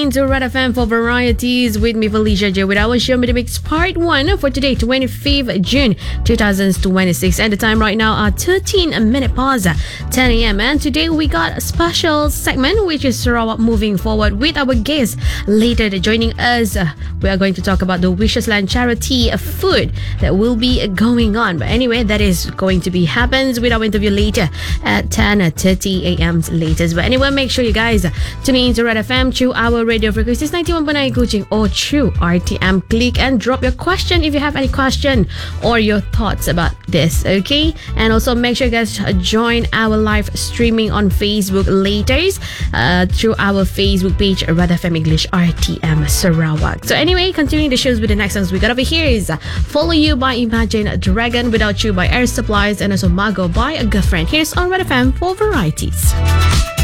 into Red FM for varieties with me, Felicia J, with our show Mix Part 1 for today, 25th June 2026. And the time right now are 13 minutes past 10 a.m. And today we got a special segment which is Sarawak moving forward with our guest later joining us. We are going to talk about the Wishes Land charity food that will be going on. But anyway, that is going to be happens with our interview later at 10:30 a.m. latest. But anyway, make sure you guys tune in to Red FM through our radio frequencies 91.9 Kuching or through RTM. Click and drop your question if you have any question or your thoughts about this, okay? And also make sure you guys join our live streaming on Facebook later through our Facebook page Red FM English RTM Sarawak. So anyway, continuing the shows with the next songs we got over here is Follow You by Imagine Dragon, Without You by Air Supplies, and also Mago by A Girlfriend. Here's on Red FM for varieties.